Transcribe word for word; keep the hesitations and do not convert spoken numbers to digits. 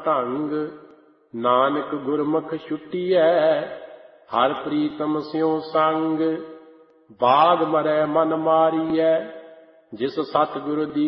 ਢੰਗ। ਨਾਨਕ ਗੁਰਮੁਖ ਛੁੱਟੀਐ ਹਰ ਪ੍ਰੀਤਮ ਸਿਉ ਸੰਗ। ਬਾਗ ਮਰੈ ਮਨ ਮਾਰੀਐ ਜਿਸ ਸਤਿਗੁਰ ਦੀ